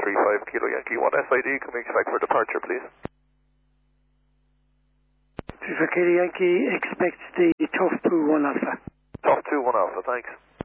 35 Kilo Yankee 1 SID, can we expect for departure, please? 35 Kilo Yankee, expect the Tough 2 1 Alpha. Tough 2 1 Alpha, thanks.